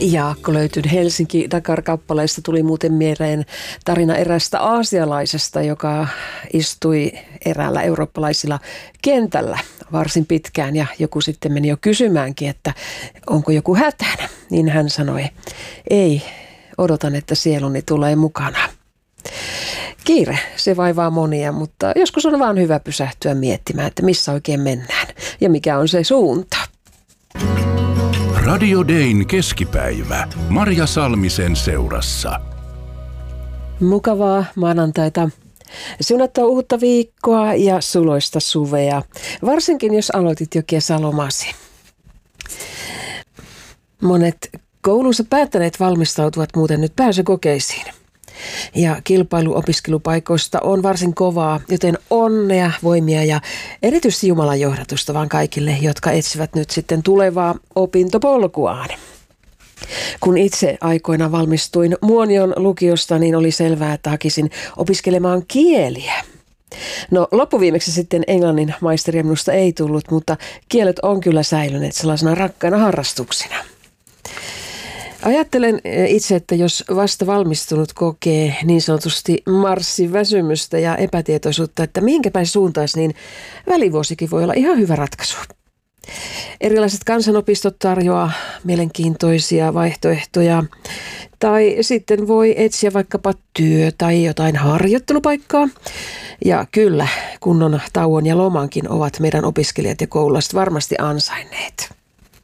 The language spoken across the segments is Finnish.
Jaakko löytyi Helsinki-Dakar-kappaleista tuli muuten mieleen tarina erästä aasialaisesta, joka istui eräällä eurooppalaisilla kentällä varsin pitkään ja joku sitten meni jo kysymäänkin, että onko joku hätänä. Niin hän sanoi, ei, odotan, että sieluni tulee mukana. Kiire, se vaivaa monia, mutta joskus on vaan hyvä pysähtyä miettimään, että missä oikein mennään ja mikä on se suunta. Radio Dayn keskipäivä Marja Salmisen seurassa. Mukavaa maanantaita. Siunattua uutta viikkoa ja suloista suvea, varsinkin jos aloitit jo kesälomasi. Monet koulunsa päättäneet valmistautuvat muuten nyt pääsykokeisiin. Ja kilpailu opiskelupaikoista on varsin kovaa, joten onnea, voimia ja erityisesti Jumalan johdatusta vaan kaikille, jotka etsivät nyt sitten tulevaa opintopolkuaan. Kun itse aikoina valmistuin Muonion lukiosta, niin oli selvää, että hakisin opiskelemaan kieliä. No loppuviimeksi sitten englannin maisteria minusta ei tullut, mutta kielet on kyllä säilyneet sellaisena rakkaina harrastuksina. Ajattelen itse, että jos vasta valmistunut kokee niin sanotusti marssiväsymystä ja epätietoisuutta, että mihinkä päin suuntaisi, niin välivuosikin voi olla ihan hyvä ratkaisu. Erilaiset kansanopistot tarjoaa mielenkiintoisia vaihtoehtoja, tai sitten voi etsiä vaikkapa työ- tai jotain harjoittelupaikkaa. Ja kyllä, kunnon tauon ja lomankin ovat meidän opiskelijat ja koululaiset varmasti ansainneet.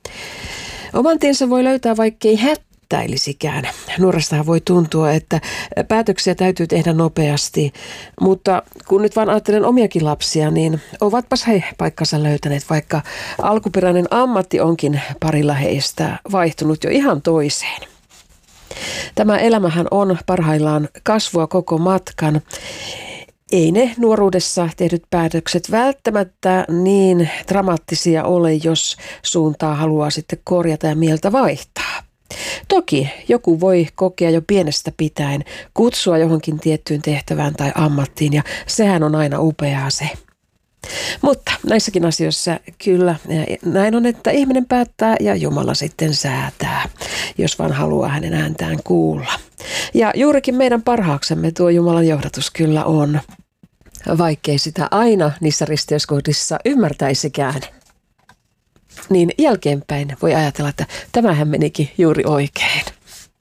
Oman tiensä voi löytää vaikkei hättäilisikään. Nuorestahan voi tuntua, että päätöksiä täytyy tehdä nopeasti, mutta kun nyt vaan ajattelen omiakin lapsia, niin ovatpas he paikkansa löytäneet, vaikka alkuperäinen ammatti onkin parilla heistä vaihtunut jo ihan toiseen. Tämä elämähän on parhaillaan kasvua koko matkan. Ei ne nuoruudessa tehdyt päätökset välttämättä niin dramaattisia ole, jos suuntaa haluaa sitten korjata ja mieltä vaihtaa. Toki joku voi kokea jo pienestä pitäen kutsua johonkin tiettyyn tehtävään tai ammattiin ja sehän on aina upeaa se. Mutta näissäkin asioissa kyllä näin on, että ihminen päättää ja Jumala sitten säätää, jos vaan haluaa hänen ääntään kuulla. Ja juurikin meidän parhaaksemme tuo Jumalan johdatus kyllä on, vaikkei sitä aina niissä risteyskohdissa ymmärtäisikään. Niin jälkeenpäin voi ajatella, että tämähän menikin juuri oikein.